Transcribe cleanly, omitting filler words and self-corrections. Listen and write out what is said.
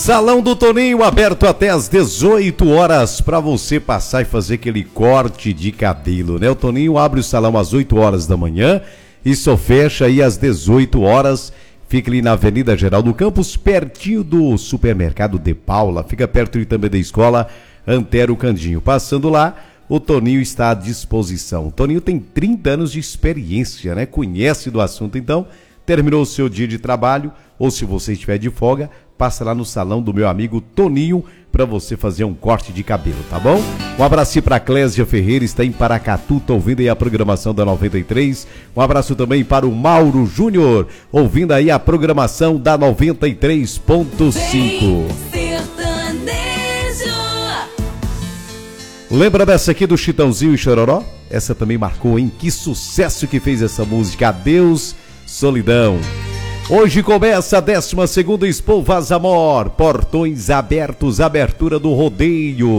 Salão do Toninho aberto até às 18 horas para você passar e fazer aquele corte de cabelo, né? O Toninho abre o salão às 8 horas da manhã e só fecha aí às 18 horas. Fica ali na Avenida Geraldo Campos, pertinho do supermercado De Paula. Fica perto também da escola Antero Candinho. Passando lá, o Toninho está à disposição. O Toninho tem 30 anos de experiência, né? Conhece do assunto, então terminou o seu dia de trabalho ou se você estiver de folga, passa lá no salão do meu amigo Toninho para você fazer um corte de cabelo, tá bom? Um abraço para a Clésia Ferreira, está em Paracatu, tá ouvindo aí a programação da 93. Um abraço também para o Mauro Júnior, ouvindo aí a programação da 93.5. Lembra dessa aqui do Chitãozinho e Chororó? Essa também marcou, hein? Que sucesso que fez essa música. Adeus, solidão. Hoje começa a 12ª Expo Vaz Amor, portões abertos, abertura do rodeio.